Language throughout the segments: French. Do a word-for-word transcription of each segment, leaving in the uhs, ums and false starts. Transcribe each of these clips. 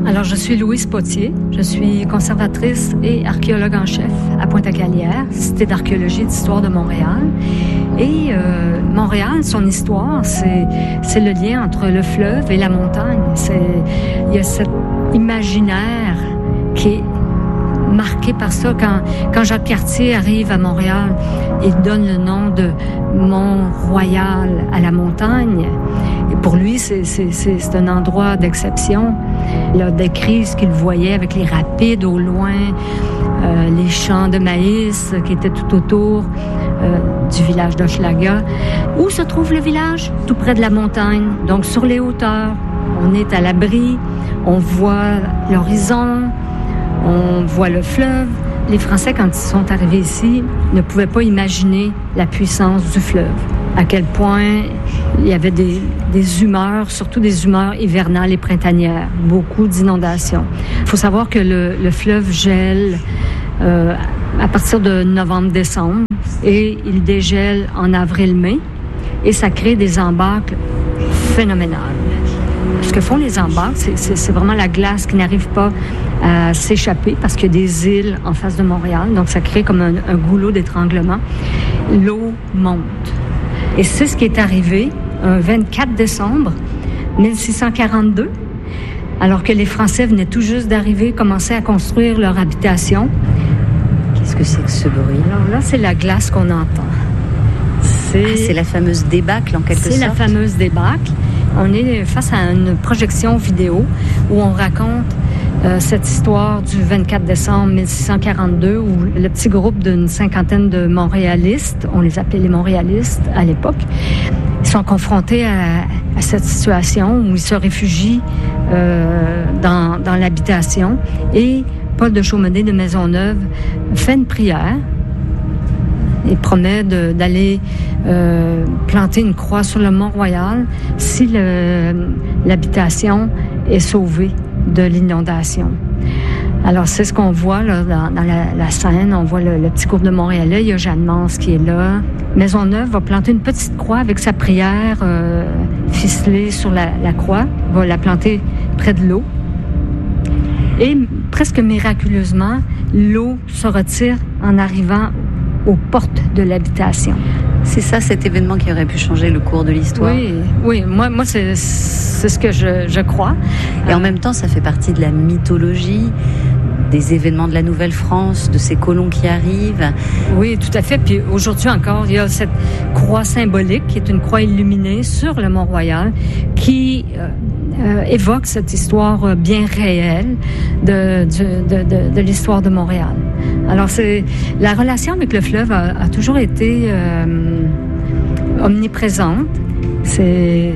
Alors, je suis Louise Potier. Je suis conservatrice et archéologue en chef à Pointe-à-Calière, cité d'archéologie et d'histoire de Montréal. Et euh, Montréal, son histoire, c'est, c'est le lien entre le fleuve et la montagne. C'est, il y a cet imaginaire qui est marqué par ça. Quand, quand Jacques Cartier arrive à Montréal, il donne le nom de Mont-Royal à la montagne. Et pour lui, c'est, c'est, c'est, c'est un endroit d'exception. Il a décrit ce qu'il voyait avec les rapides au loin, euh, les champs de maïs qui étaient tout autour euh, du village d'Hochelaga. Où se trouve le village? Tout près de la montagne, donc sur les hauteurs. On est à l'abri, on voit l'horizon, on voit le fleuve. Les Français, quand ils sont arrivés ici, ne pouvaient pas imaginer la puissance du fleuve. À quel point il y avait des, des humeurs, surtout des humeurs hivernales et printanières, beaucoup d'inondations. Il faut savoir que le, le fleuve gèle euh, à partir de novembre-décembre et il dégèle en avril-mai et ça crée des embâcles phénoménales. Ce que font les embâcles, c'est, c'est, c'est vraiment la glace qui n'arrive pas à s'échapper parce qu'il y a des îles en face de Montréal, donc ça crée comme un, un goulot d'étranglement. L'eau monte. Et c'est ce qui est arrivé un vingt-quatre décembre mille six cent quarante-deux, alors que les Français venaient tout juste d'arriver, commençaient à construire leur habitation. Qu'est-ce que c'est que ce bruit? Alors là, c'est la glace qu'on entend. C'est, ah, c'est la fameuse débâcle, en quelque c'est sorte? C'est la fameuse débâcle. On est face à une projection vidéo où on raconte euh, cette histoire du vingt-quatre décembre mille six cent quarante-deux où le petit groupe d'une cinquantaine de Montréalistes, on les appelait les Montréalistes à l'époque, ils sont confrontés à, à cette situation où ils se réfugient euh, dans, dans l'habitation et Paul de Chaumené de Maisonneuve fait une prière. Il promet de, d'aller euh, planter une croix sur le Mont-Royal si le, l'habitation est sauvée de l'inondation. Alors, c'est ce qu'on voit là, dans, dans la, la scène. On voit le, le petit groupe de Montréalais. Il y a Jeanne Mance qui est là. Maisonneuve va planter une petite croix avec sa prière euh, ficelée sur la, la croix. Va la planter près de l'eau. Et presque miraculeusement, l'eau se retire en arrivant aux portes de l'habitation. C'est ça, cet événement qui aurait pu changer le cours de l'histoire? Oui, oui. Moi, moi c'est, c'est ce que je, je crois. Et en même temps, ça fait partie de la mythologie, des événements de la Nouvelle-France, de ces colons qui arrivent. Oui, tout à fait. Puis aujourd'hui encore, il y a cette croix symbolique qui est une croix illuminée sur le Mont-Royal qui euh, euh, évoque cette histoire bien réelle de, de, de, de, de l'histoire de Montréal. Alors, c'est la relation avec le fleuve a, a toujours été euh, omniprésente. C'est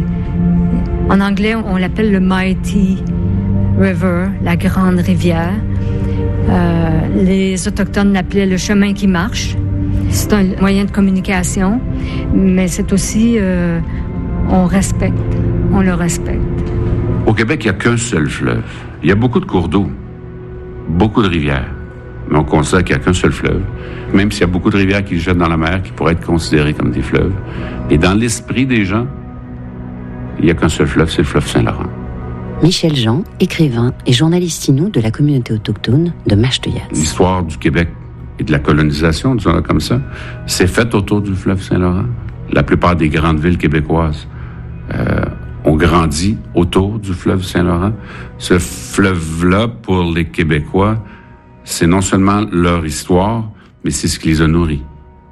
en anglais, on l'appelle le Mighty River, la grande rivière. Euh, les Autochtones l'appelaient le chemin qui marche. C'est un moyen de communication, mais c'est aussi, euh, on respecte, on le respecte. Au Québec, il n'y a qu'un seul fleuve. Il y a beaucoup de cours d'eau, beaucoup de rivières, mais on considère qu'il n'y a qu'un seul fleuve, même s'il y a beaucoup de rivières qui se jettent dans la mer, qui pourraient être considérées comme des fleuves. Et dans l'esprit des gens, il n'y a qu'un seul fleuve, c'est le fleuve Saint-Laurent. Michel Jean, écrivain et journaliste inou de la communauté autochtone de Mashteuiatsi. L'histoire du Québec et de la colonisation, disons-le comme ça, s'est faite autour du fleuve Saint-Laurent. La plupart des grandes villes québécoises euh, ont grandi autour du fleuve Saint-Laurent. Ce fleuve-là, pour les Québécois, c'est non seulement leur histoire, mais c'est ce qui les a nourris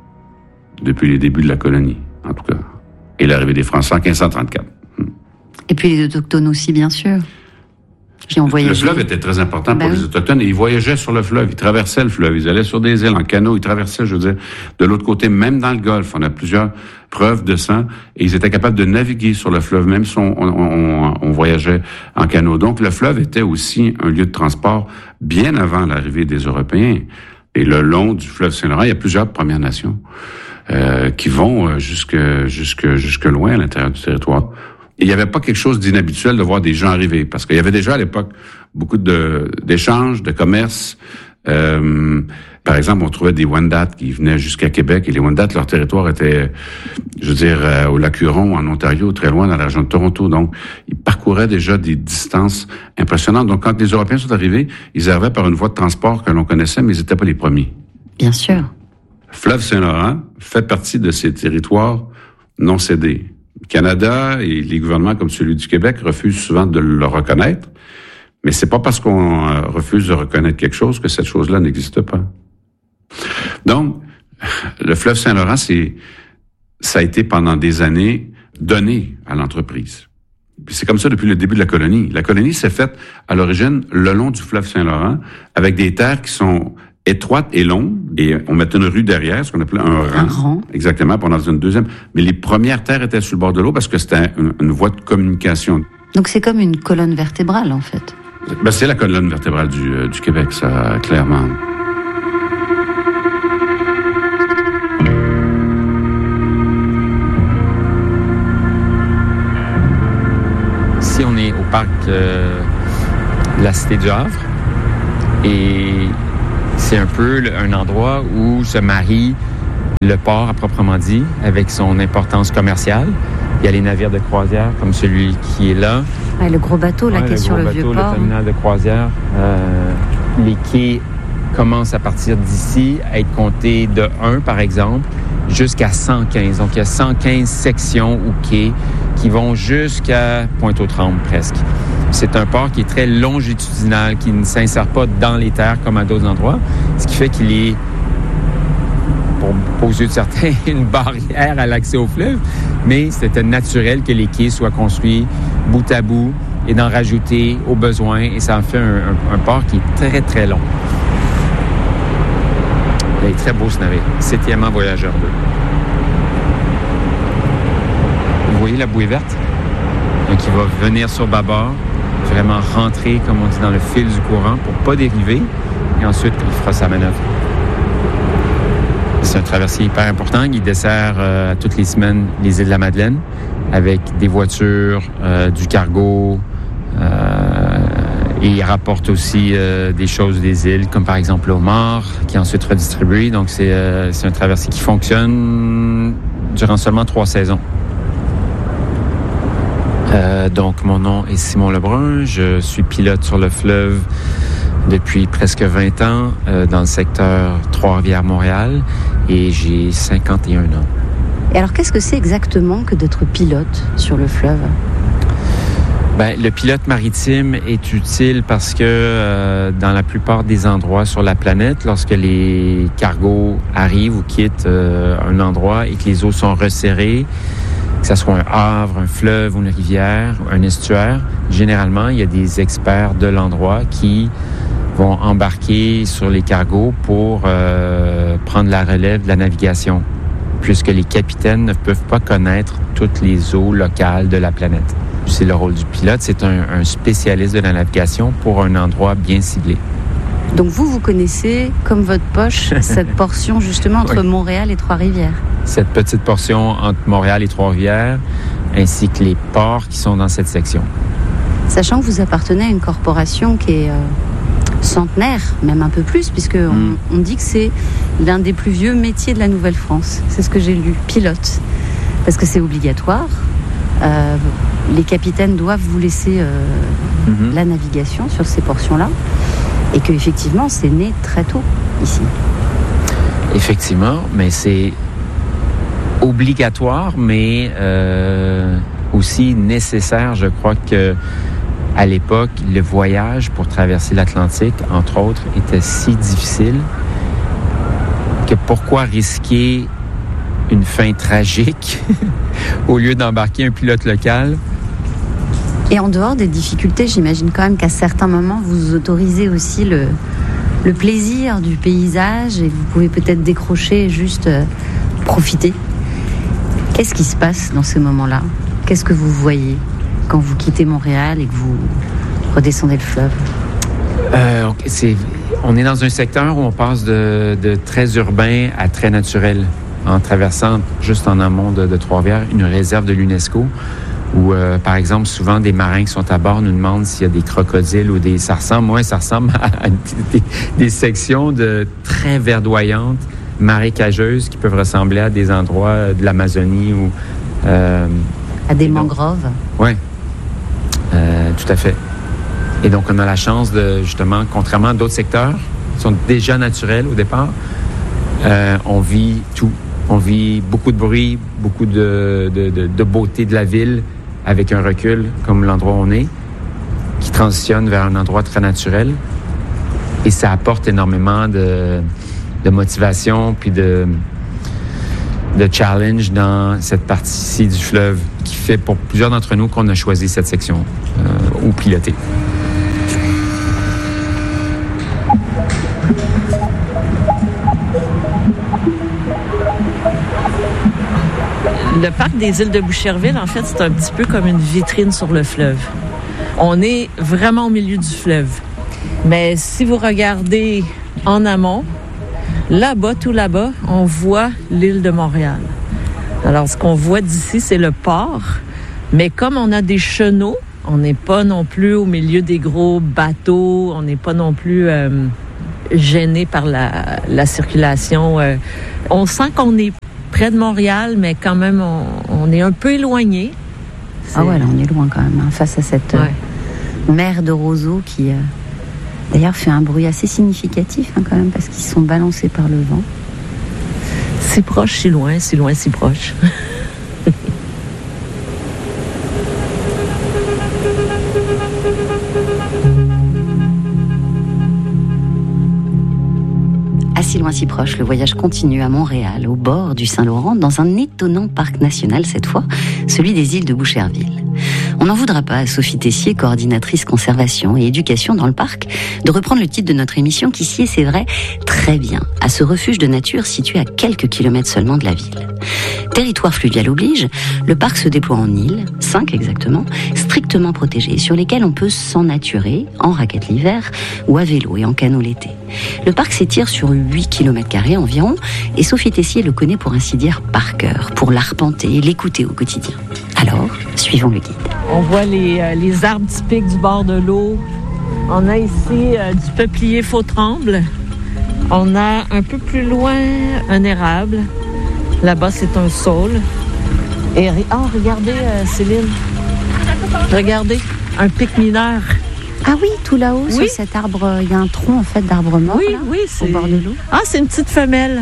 depuis les débuts de la colonie, en tout cas, et l'arrivée des Français en quinze cent trente-quatre. Et puis les Autochtones aussi, bien sûr, qui ont voyagé. Le fleuve était très important pour ben les oui. Autochtones et ils voyageaient sur le fleuve, ils traversaient le fleuve, ils allaient sur des îles en canot, ils traversaient, je veux dire, de l'autre côté, même dans le Golfe. On a plusieurs preuves de ça et ils étaient capables de naviguer sur le fleuve, même si on, on, on, on voyageait en canot. Donc le fleuve était aussi un lieu de transport bien avant l'arrivée des Européens. Et le long du fleuve Saint-Laurent, il y a plusieurs Premières Nations euh, qui vont jusque, jusque, jusque loin à l'intérieur du territoire. Il n'y avait pas quelque chose d'inhabituel de voir des gens arriver, parce qu'il y avait déjà à l'époque beaucoup de, d'échanges, de commerce. Euh, par exemple, on trouvait des Wendat qui venaient jusqu'à Québec, et les Wendat, leur territoire était, je veux dire, euh, au lac Huron, en Ontario, très loin, dans la région de Toronto. Donc, ils parcouraient déjà des distances impressionnantes. Donc, quand les Européens sont arrivés, ils arrivaient par une voie de transport que l'on connaissait, mais ils n'étaient pas les premiers. Bien sûr. Le fleuve Saint-Laurent fait partie de ces territoires non cédés. Le Canada et les gouvernements comme celui du Québec refusent souvent de le reconnaître, mais c'est pas parce qu'on euh, refuse de reconnaître quelque chose que cette chose-là n'existe pas. Donc, le fleuve Saint-Laurent, c'est, ça a été pendant des années donné à l'entreprise. Puis c'est comme ça depuis le début de la colonie. La colonie s'est faite à l'origine le long du fleuve Saint-Laurent, avec des terres qui sont étroites et longues, et on mettait une rue derrière, ce qu'on appelait un rang. Un rang. Exactement, puis on en faisait une deuxième. Mais les premières terres étaient sur le bord de l'eau parce que c'était une, une voie de communication. Donc c'est comme une colonne vertébrale, en fait. Ben, c'est la colonne vertébrale du, euh, du Québec, ça, clairement. Ici, on est au parc euh, de la Cité du Havre, et c'est un peu un endroit où se marie le port à proprement dit avec son importance commerciale. Il y a les navires de croisière comme celui qui est là. Ouais, le gros bateau là, ouais, qui est sur le vieux port. Le terminal de croisière. Euh, les quais commencent à partir d'ici à être comptés de un, par exemple, jusqu'à cent quinze. Donc, il y a cent quinze sections ou quais qui vont jusqu'à Pointe-aux-Trembles, presque. C'est un port qui est très longitudinal, qui ne s'insère pas dans les terres comme à d'autres endroits, ce qui fait qu'il est, pour, aux yeux de certains, une barrière à l'accès au fleuve, mais c'était naturel que les quais soient construits bout à bout et d'en rajouter au besoin, et ça en fait un, un, un port qui est très, très long. Il est très beau, ce navire. Septièmement Voyageur deux. Vous voyez la bouée verte? Donc, il va venir sur bâbord, vraiment rentrer, comme on dit, dans le fil du courant pour pas dériver, et ensuite, il fera sa manœuvre. C'est un traversier hyper important. Il dessert euh, toutes les semaines les îles de la Madeleine avec des voitures, euh, du cargo, euh, et il rapporte aussi euh, des choses des îles, comme par exemple le homard, qui est ensuite redistribué. Donc, c'est, euh, c'est un traversier qui fonctionne durant seulement trois saisons. Euh, donc, mon nom est Simon Lebrun. Je suis pilote sur le fleuve depuis presque vingt ans euh, dans le secteur Trois-Rivières-Montréal, et j'ai cinquante et un ans. Et alors, qu'est-ce que c'est exactement que d'être pilote sur le fleuve? Ben, le pilote maritime est utile parce que euh, dans la plupart des endroits sur la planète, lorsque les cargos arrivent ou quittent euh, un endroit et que les eaux sont resserrées, que ce soit un havre, un fleuve ou une rivière, un estuaire, généralement, il y a des experts de l'endroit qui vont embarquer sur les cargos pour euh, prendre la relève de la navigation, puisque les capitaines ne peuvent pas connaître toutes les eaux locales de la planète. C'est le rôle du pilote, c'est un, un spécialiste de la navigation pour un endroit bien ciblé. Donc vous, vous connaissez comme votre poche cette portion justement entre oui. Montréal et Trois-Rivières. Cette petite portion entre Montréal et Trois-Rivières, ainsi que les ports qui sont dans cette section. Sachant que vous appartenez à une corporation qui est euh, centenaire, même un peu plus, puisque mm. on, on dit que c'est l'un des plus vieux métiers de la Nouvelle-France. C'est ce que j'ai lu, pilote. Parce que c'est obligatoire. Euh, les capitaines doivent vous laisser euh, mm-hmm. la navigation sur ces portions-là. Et qu'effectivement, c'est né très tôt, ici. Effectivement, mais c'est obligatoire, mais euh, aussi nécessaire. Je crois que à l'époque, le voyage pour traverser l'Atlantique, entre autres, était si difficile que pourquoi risquer une fin tragique au lieu d'embarquer un pilote local? Et en dehors des difficultés, j'imagine quand même qu'à certains moments, vous autorisez aussi le, le plaisir du paysage et vous pouvez peut-être décrocher et juste euh, profiter. Qu'est-ce qui se passe dans ces moments-là? Qu'est-ce que vous voyez quand vous quittez Montréal et que vous redescendez le fleuve? Euh, c'est, on est dans un secteur où on passe de, de très urbain à très naturel, en traversant juste en amont de, de Trois-Rivières une réserve de l'UNESCO. Ou, euh, par exemple, souvent, des marins qui sont à bord nous demandent s'il y a des crocodiles ou des... Ça ressemble, moi, ça ressemble à des, des sections de très verdoyantes, marécageuses, qui peuvent ressembler à des endroits de l'Amazonie ou... Euh, à des mangroves. Oui, euh, tout à fait. Et donc, on a la chance de, justement, contrairement à d'autres secteurs qui sont déjà naturels au départ, euh, on vit tout. On vit beaucoup de bruit, beaucoup de, de, de, de beauté de la ville, avec un recul, comme l'endroit où on est, qui transitionne vers un endroit très naturel. Et ça apporte énormément de, de motivation puis de, de challenge dans cette partie-ci du fleuve qui fait pour plusieurs d'entre nous qu'on a choisi cette section euh, ou piloté. Le parc des îles de Boucherville, en fait, c'est un petit peu comme une vitrine sur le fleuve. On est vraiment au milieu du fleuve. Mais si vous regardez en amont, là-bas, tout là-bas, on voit l'île de Montréal. Alors, ce qu'on voit d'ici, c'est le port. Mais comme on a des chenaux, on n'est pas non plus au milieu des gros bateaux, on n'est pas non plus euh, gêné par la, la circulation. Euh, on sent qu'on est près de Montréal, mais quand même, on, on est un peu éloigné. C'est... Ah ouais, là, on est loin quand même, hein, face à cette ouais. euh, mer de roseaux qui, euh, d'ailleurs, fait un bruit assez significatif hein, quand même, parce qu'ils sont balancés par le vent. Si proche, si loin, si loin, si proche. Si loin, si proche, le voyage continue à Montréal, au bord du Saint-Laurent, dans un étonnant parc national cette fois, celui des îles de Boucherville. On n'en voudra pas à Sophie Tessier, coordinatrice conservation et éducation dans le parc, de reprendre le titre de notre émission qui sied, c'est vrai, très bien à ce refuge de nature situé à quelques kilomètres seulement de la ville. Territoire fluvial oblige, le parc se déploie en îles, cinq exactement, strictement protégées, sur lesquelles on peut s'ennaturer, en raquette l'hiver, ou à vélo et en canot l'été. Le parc s'étire sur huit kilomètres carrés environ, et Sophie Tessier le connaît pour ainsi dire par cœur, pour l'arpenter et l'écouter au quotidien. Alors, suivons le guide. On voit les, euh, les arbres typiques du bord de l'eau. On a ici euh, du peuplier faux-tremble. On a un peu plus loin un érable. Là-bas, c'est un saule. Et oh, regardez, euh, Céline. Regardez, un pic mineur. Ah oui, tout là-haut, oui. Sur cet arbre, il y a un tronc en fait d'arbre mort oui, là, oui, c'est... au bord de l'eau. Ah, c'est une petite femelle.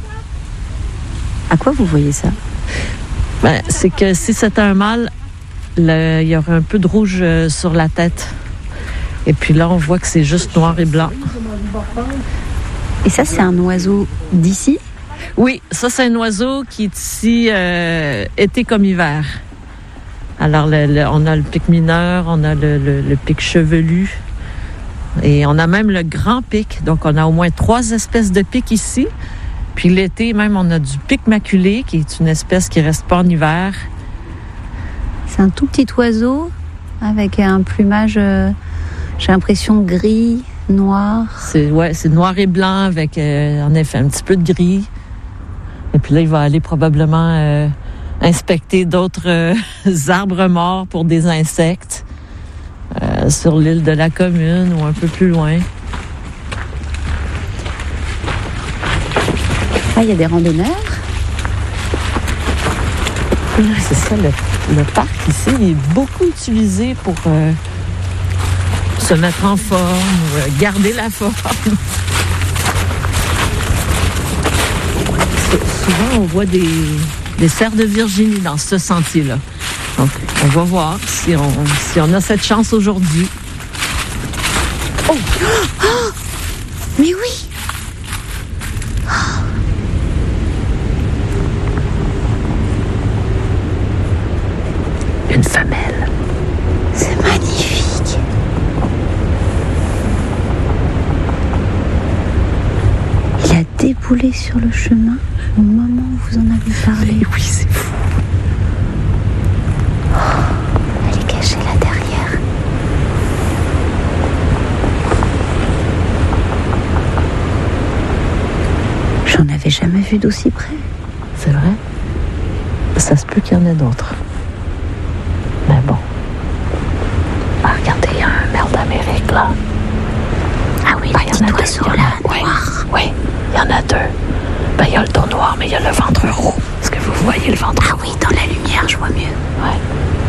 À quoi vous voyez ça? Ben, c'est que si c'était un mâle, le, il y aurait un peu de rouge euh, sur la tête. Et puis là, on voit que c'est juste noir et blanc. Et ça, c'est un oiseau d'ici? Oui, ça, c'est un oiseau qui est ici euh, été comme hiver. Alors, le, le, on a le pic mineur, on a le, le, le pic chevelu et on a même le grand pic. Donc, on a au moins trois espèces de pics ici. Puis l'été, même, on a du pic maculé, qui est une espèce qui ne reste pas en hiver. C'est un tout petit oiseau avec un plumage, euh, j'ai l'impression, gris, noir. C'est, ouais, c'est noir et blanc avec, euh, en effet, un petit peu de gris. Et puis là, il va aller probablement euh, inspecter d'autres euh, arbres morts pour des insectes euh, sur l'île de la Commune ou un peu plus loin. Ah, il y a des randonneurs. C'est ça, le, le parc ici, il est beaucoup utilisé pour euh, se mettre en forme ou euh, garder la forme. Souvent, on voit des, des cerfs de Virginie dans ce sentier-là. Donc, on va voir si on, si on a cette chance aujourd'hui. Oh! Oh! Mais oui! Oh! Une femelle. C'est magnifique. Il a déboulé sur le chemin au moment où vous en avez parlé. Mais oui, c'est fou. Oh, elle est cachée là derrière. J'en avais jamais vu d'aussi près. C'est vrai? Ça se peut qu'il y en ait d'autres. oiseaux là, noirs. Oui, il y en a deux. Ben, il y a le dos noir, mais il y a le ventre roux. Est-ce que vous voyez le ventre roux? Ah oui, dans la lumière, je vois mieux. Ouais.